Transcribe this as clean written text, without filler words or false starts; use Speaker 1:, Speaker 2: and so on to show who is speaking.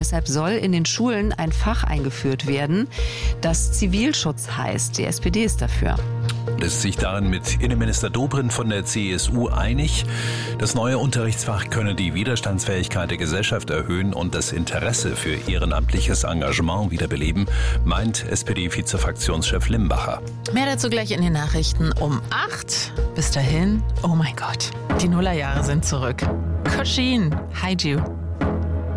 Speaker 1: Deshalb soll in den Schulen ein Fach eingeführt werden, das Zivilschutz heißt. Die SPD ist dafür.
Speaker 2: Ist sich darin mit Innenminister Dobrindt von der CSU einig. Das neue Unterrichtsfach könne die Widerstandsfähigkeit der Gesellschaft erhöhen und das Interesse für ehrenamtliches Engagement wiederbeleben, meint SPD-Vizefraktionschef Limbacher.
Speaker 3: Mehr dazu gleich in den Nachrichten um 8. Bis dahin, oh mein Gott, die Nullerjahre sind zurück. Koschin, Haiju.